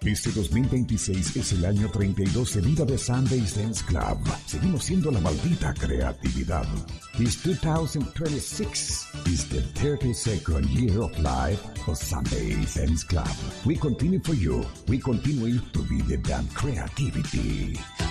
Este 2026 es el año 32 de vida de Sundays Dance Club. Seguimos siendo la maldita creatividad. This 2026 is the 32nd year of life of Sundays Dance Club. We continue for you. We continue to be the damn creativity.